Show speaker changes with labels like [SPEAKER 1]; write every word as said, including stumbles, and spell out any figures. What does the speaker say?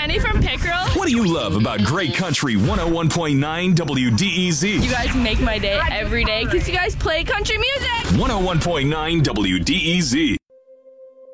[SPEAKER 1] Jenny from Pickerel.
[SPEAKER 2] What do you love about Great Country one oh one point nine W D E Z?
[SPEAKER 1] You guys make my day every day because you guys play country music.
[SPEAKER 2] one oh one point nine W D E Z.